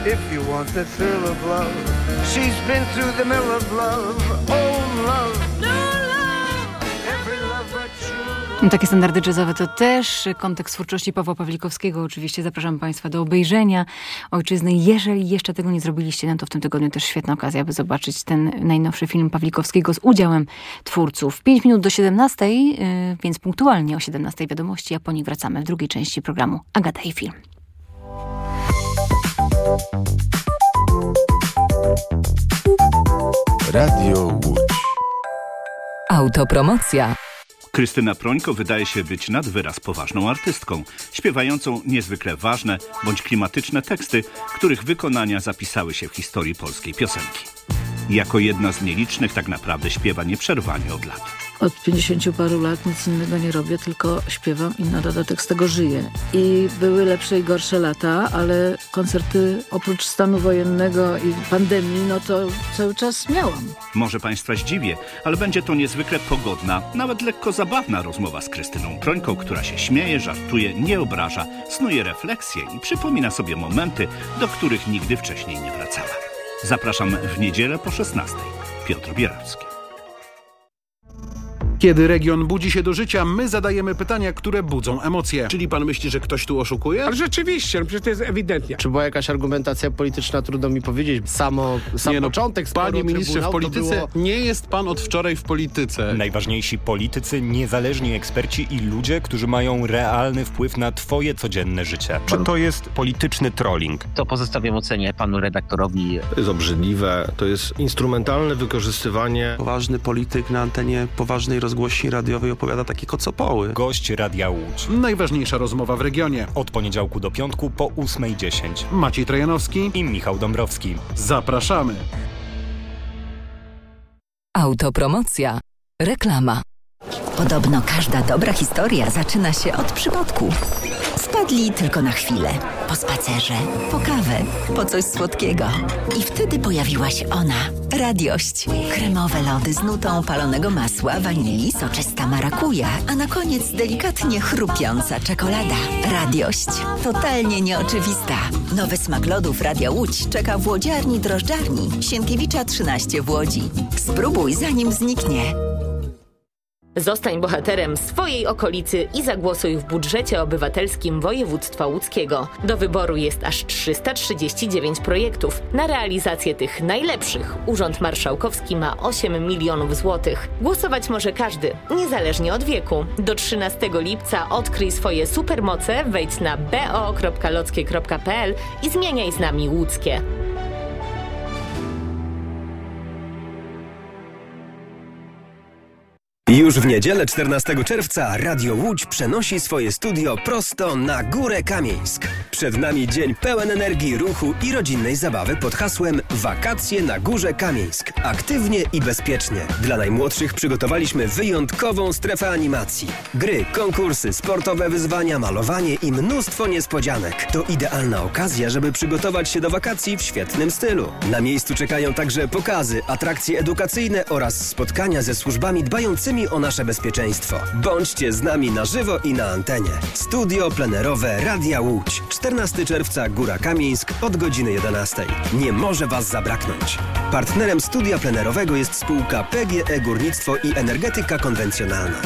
if you want the thrill of love. She's been through the mill of love, oh love, no love, every love but true. Takie standardy jazzowe to też kontekst twórczości Pawła Pawlikowskiego. Oczywiście zapraszam Państwa do obejrzenia Ojczyzny. Jeżeli jeszcze tego nie zrobiliście, no to w tym tygodniu też świetna okazja, aby zobaczyć ten najnowszy film Pawlikowskiego z udziałem twórców. 5 minut do 17, więc punktualnie o 17 wiadomości, a po nich wracamy w drugiej części programu Agata i film. Radio Łódź. Autopromocja. Krystyna Prońko wydaje się być nad wyraz poważną artystką, śpiewającą niezwykle ważne bądź klimatyczne teksty, których wykonania zapisały się w historii polskiej piosenki. Jako jedna z nielicznych tak naprawdę śpiewa nieprzerwanie od lat. Od 50 paru lat nic innego nie robię, tylko śpiewam i na dodatek z tego żyję. I były lepsze i gorsze lata, ale koncerty oprócz stanu wojennego i pandemii, no to cały czas miałam. Może Państwa zdziwię, ale będzie to niezwykle pogodna, nawet lekko zabawna rozmowa z Krystyną Prońką, która się śmieje, żartuje, nie obraża, snuje refleksje i przypomina sobie momenty, do których nigdy wcześniej nie wracała. Zapraszam w niedzielę po 16:00. Piotr Bierawski. Kiedy region budzi się do życia, my zadajemy pytania, które budzą emocje. Czyli pan myśli, że ktoś tu oszukuje? Ale rzeczywiście, przecież to jest ewidentnie. Czy była jakaś argumentacja polityczna, trudno mi powiedzieć. Sam początek sporu. Panie ministrze, w polityce było... nie jest pan od wczoraj w polityce. Najważniejsi politycy, niezależni eksperci i ludzie, którzy mają realny wpływ na twoje codzienne życie. Czy to jest polityczny trolling? To pozostawiam ocenie panu redaktorowi. To jest obrzydliwe, to jest instrumentalne wykorzystywanie. Poważny polityk na antenie poważnej rozgłośni radiowej opowiada takie kocopoły. Gość Radia Łódź. Najważniejsza rozmowa w regionie. Od poniedziałku do piątku po 8:10. Maciej Trojanowski i Michał Dąbrowski. Zapraszamy. Autopromocja. Reklama. Podobno każda dobra historia zaczyna się od przypadku. Wpadli tylko na chwilę. Po spacerze, po kawę, po coś słodkiego. I wtedy pojawiła się ona. Radiość. Kremowe lody z nutą palonego masła, wanilii, soczysta marakuja, a na koniec delikatnie chrupiąca czekolada. Radiość. Totalnie nieoczywista. Nowy smak lodów Radia Łódź czeka w łodziarni drożdżarni Sienkiewicza 13 w Łodzi. Spróbuj zanim zniknie. Zostań bohaterem swojej okolicy i zagłosuj w budżecie obywatelskim województwa łódzkiego. Do wyboru jest aż 339 projektów. Na realizację tych najlepszych Urząd Marszałkowski ma 8 milionów złotych. Głosować może każdy, niezależnie od wieku. Do 13 lipca odkryj swoje supermoce, wejdź na bo.lockie.pl i zmieniaj z nami łódzkie. Już w niedzielę 14 czerwca Radio Łódź przenosi swoje studio prosto na Górę Kamieńsk. Przed nami dzień pełen energii, ruchu i rodzinnej zabawy pod hasłem Wakacje na Górze Kamieńsk. Aktywnie i bezpiecznie. Dla najmłodszych przygotowaliśmy wyjątkową strefę animacji. Gry, konkursy, sportowe wyzwania, malowanie i mnóstwo niespodzianek. To idealna okazja, żeby przygotować się do wakacji w świetnym stylu. Na miejscu czekają także pokazy, atrakcje edukacyjne oraz spotkania ze służbami dbającymi o nasze bezpieczeństwo. Bądźcie z nami na żywo i na antenie. Studio plenerowe Radia Łódź. 14 czerwca Góra Kamieńsk od godziny 11. Nie może Was zabraknąć. Partnerem studia plenerowego jest spółka PGE Górnictwo i Energetyka Konwencjonalna.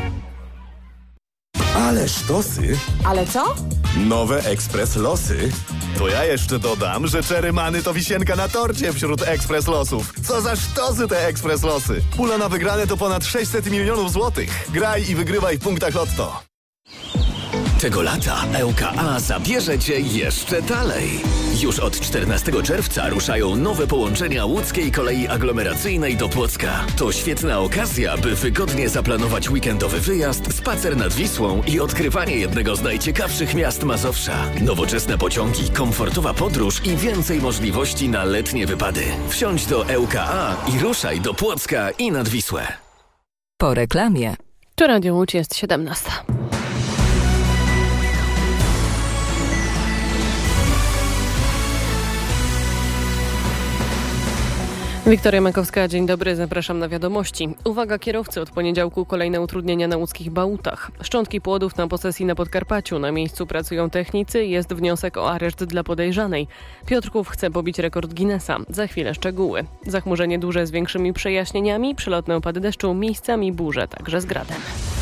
Ale sztosy. Ale co? Nowe Ekspres Losy. To ja jeszcze dodam, że Czerymany to wisienka na torcie wśród Ekspres Losów. Co za sztosy te Ekspres Losy. Pula na wygrane to ponad 600 milionów złotych. Graj i wygrywaj w punktach Lotto. Tego lata ŁKA zabierze Cię jeszcze dalej. Już od 14 czerwca ruszają nowe połączenia łódzkiej kolei aglomeracyjnej do Płocka. To świetna okazja, by wygodnie zaplanować weekendowy wyjazd, spacer nad Wisłą i odkrywanie jednego z najciekawszych miast Mazowsza. Nowoczesne pociągi, komfortowa podróż i więcej możliwości na letnie wypady. Wsiądź do ŁKA i ruszaj do Płocka i nad Wisłę. Po reklamie. Tu Radio Łódź jest 17. Wiktoria Makowska, dzień dobry, zapraszam na wiadomości. Uwaga kierowcy, od poniedziałku kolejne utrudnienia na łódzkich Bałutach. Szczątki płodów na posesji na Podkarpaciu. Na miejscu pracują technicy, jest wniosek o areszt dla podejrzanej. Piotrków chce pobić rekord Guinnessa. Za chwilę szczegóły. Zachmurzenie duże z większymi przejaśnieniami, przelotne opady deszczu, miejscami burze, także z gradem.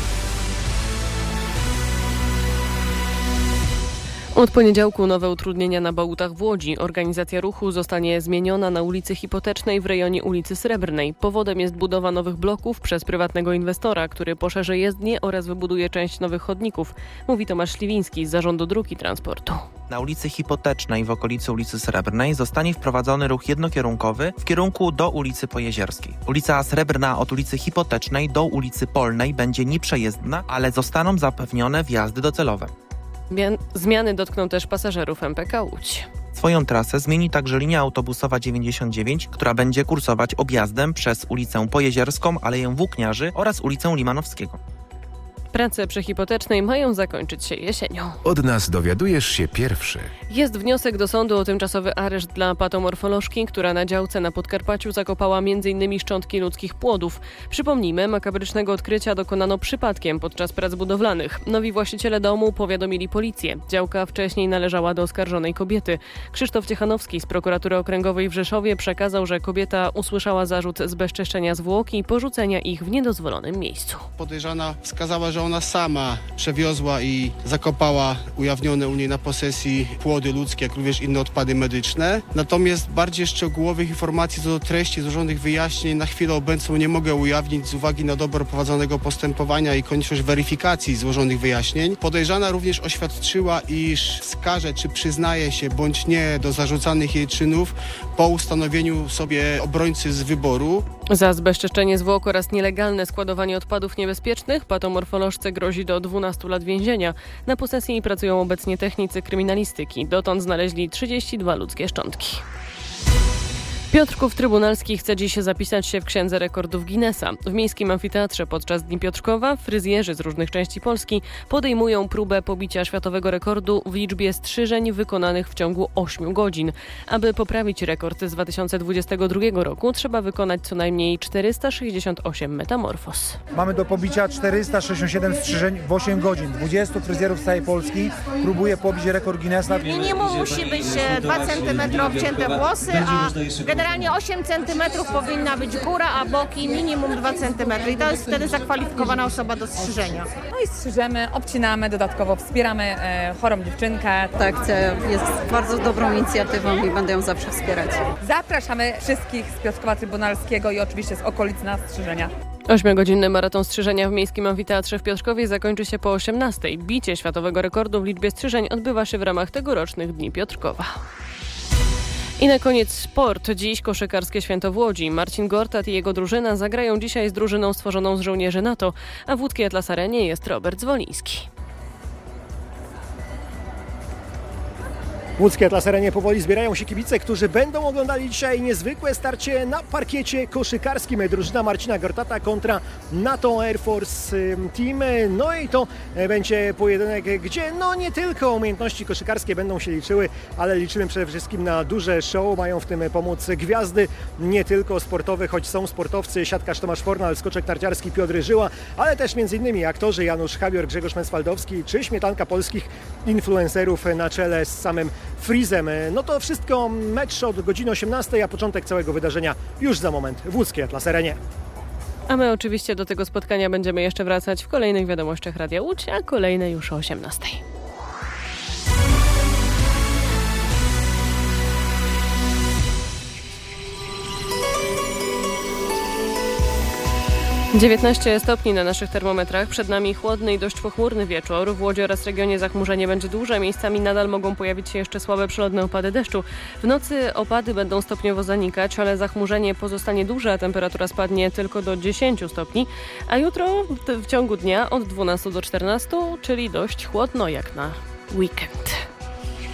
Od poniedziałku nowe utrudnienia na Bałutach w Łodzi. Organizacja ruchu zostanie zmieniona na ulicy Hipotecznej w rejonie ulicy Srebrnej. Powodem jest budowa nowych bloków przez prywatnego inwestora, który poszerzy jezdnię oraz wybuduje część nowych chodników, mówi Tomasz Śliwiński z Zarządu Dróg i Transportu. Na ulicy Hipotecznej w okolicy ulicy Srebrnej zostanie wprowadzony ruch jednokierunkowy w kierunku do ulicy Pojezierskiej. Ulica Srebrna od ulicy Hipotecznej do ulicy Polnej będzie nieprzejezdna, ale zostaną zapewnione wjazdy docelowe. Zmiany dotkną też pasażerów MPK Łódź. Swoją trasę zmieni także linia autobusowa 99, która będzie kursować objazdem przez ulicę Pojezierską, Aleję Włókniarzy oraz ulicę Limanowskiego. Prace przy Hipotecznej mają zakończyć się jesienią. Od nas dowiadujesz się pierwszy. Jest wniosek do sądu o tymczasowy areszt dla patomorfolożki, która na działce na Podkarpaciu zakopała m.in. szczątki ludzkich płodów. Przypomnijmy, makabrycznego odkrycia dokonano przypadkiem podczas prac budowlanych. Nowi właściciele domu powiadomili policję. Działka wcześniej należała do oskarżonej kobiety. Krzysztof Ciechanowski z Prokuratury Okręgowej w Rzeszowie przekazał, że kobieta usłyszała zarzut zbezczeszczenia zwłok i porzucenia ich w niedozwolonym miejscu. Podejrzana wskazała, że ona sama przewiozła i zakopała ujawnione u niej na posesji płody ludzkie, jak również inne odpady medyczne. Natomiast bardziej szczegółowych informacji co do treści złożonych wyjaśnień na chwilę obecną nie mogę ujawnić z uwagi na dobro prowadzonego postępowania i konieczność weryfikacji złożonych wyjaśnień. Podejrzana również oświadczyła, iż wskaże, czy przyznaje się bądź nie do zarzucanych jej czynów po ustanowieniu sobie obrońcy z wyboru. Za zbezczeszczenie zwłok oraz nielegalne składowanie odpadów niebezpiecznych patomorfolożce grozi do 12 lat więzienia. Na posesji pracują obecnie technicy kryminalistyki. Dotąd znaleźli 32 ludzkie szczątki. Piotrków Trybunalski chce dziś zapisać się w Księdze Rekordów Guinnessa. W Miejskim Amfiteatrze podczas Dni Piotrkowa fryzjerzy z różnych części Polski podejmują próbę pobicia światowego rekordu w liczbie strzyżeń wykonanych w ciągu 8 godzin. Aby poprawić rekord z 2022 roku trzeba wykonać co najmniej 468 metamorfoz. Mamy do pobicia 467 strzyżeń w 8 godzin. 20 fryzjerów z całej Polski próbuje pobić rekord Guinnessa. Minimum musi być 2 cm obcięte włosy, a generalnie 8 cm powinna być góra, a boki minimum 2 cm. I to jest wtedy zakwalifikowana osoba do strzyżenia. No i strzyżemy, obcinamy, dodatkowo wspieramy chorą dziewczynkę. Ta akcja jest bardzo dobrą inicjatywą i będę ją zawsze wspierać. Zapraszamy wszystkich z Piotrkowa Trybunalskiego i oczywiście z okolic na strzyżenia. 8-godzinny maraton strzyżenia w Miejskim Amfiteatrze w Piotrkowie zakończy się po 18:00. Bicie światowego rekordu w liczbie strzyżeń odbywa się w ramach tegorocznych Dni Piotrkowa. I na koniec sport. Dziś koszykarskie święto w Łodzi. Marcin Gortat i jego drużyna zagrają dzisiaj z drużyną stworzoną z żołnierzy NATO, a w łódzkiej Atlas Arenie jest Robert Zwoliński. W łódzkiej Atlas Arenie powoli zbierają się kibice, którzy będą oglądali dzisiaj niezwykłe starcie na parkiecie koszykarskim. Drużyna Marcina Gortata kontra NATO Air Force Team. No i to będzie pojedynek, gdzie nie tylko umiejętności koszykarskie będą się liczyły, ale liczymy przede wszystkim na duże show. Mają w tym pomóc gwiazdy, nie tylko sportowe, choć są sportowcy, siatkarz Tomasz Fornal, skoczek narciarski Piotr Żyła, ale też m.in. aktorzy Janusz Habior, Grzegorz Męcwaldowski czy śmietanka polskich influencerów na czele z samym Frizem. No to wszystko, mecz od godziny 18:00, a początek całego wydarzenia już za moment w łódzkiej Atlas Arenie. A my oczywiście do tego spotkania będziemy jeszcze wracać w kolejnych wiadomościach Radia Łódź, a kolejne już o 18:00. 19 stopni na naszych termometrach. Przed nami chłodny i dość pochmurny wieczór. W Łodzi oraz regionie zachmurzenie będzie duże. Miejscami nadal mogą pojawić się jeszcze słabe przelotne opady deszczu. W nocy opady będą stopniowo zanikać, ale zachmurzenie pozostanie duże, a temperatura spadnie tylko do 10 stopni. A jutro w ciągu dnia od 12 do 14, czyli dość chłodno jak na weekend.